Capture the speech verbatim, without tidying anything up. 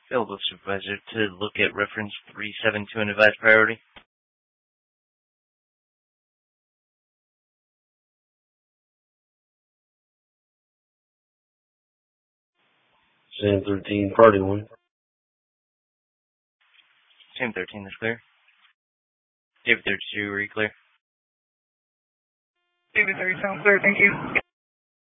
Available supervisor to look at reference three seven two and advise priority. Sam thirteen, party one. Sam thirteen is clear. David thirty-two, are you clear? David thirty sounds clear, thank you.